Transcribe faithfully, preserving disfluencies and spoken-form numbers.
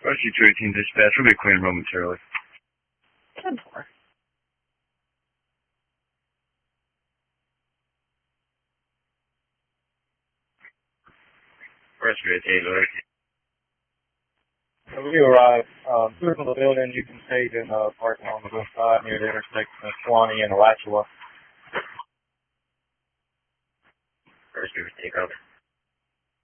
Rescue two eighteen dispatch, we'll be clearing momentarily. ten four. Rescue eighteen, right? So we arrive, um, through the building, you can see in the parking on the west side near the intersection of Swanee and Alachua. Rescue, take over.